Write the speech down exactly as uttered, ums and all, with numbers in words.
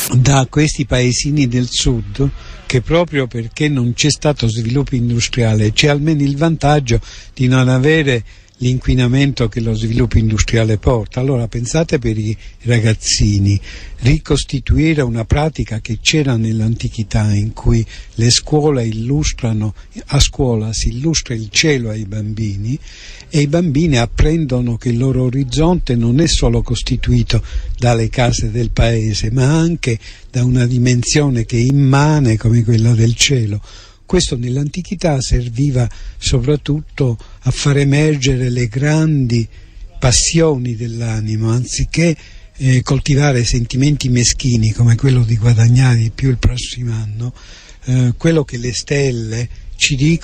da questi paesini del sud, che proprio perché non c'è stato sviluppo industriale c'è almeno il vantaggio di non avere l'inquinamento che lo sviluppo industriale porta. Allora pensate per i ragazzini, ricostituire una pratica che c'era nell'antichità, in cui le scuole illustrano, a scuola si illustra il cielo ai bambini e i bambini apprendono che il loro orizzonte non è solo costituito dalle case del paese, ma anche da una dimensione che è immane come quella del cielo. Questo nell'antichità serviva soprattutto a far emergere le grandi passioni dell'animo, anziché eh, coltivare sentimenti meschini come quello di guadagnare di più il prossimo anno. Eh, quello che le stelle ci dicono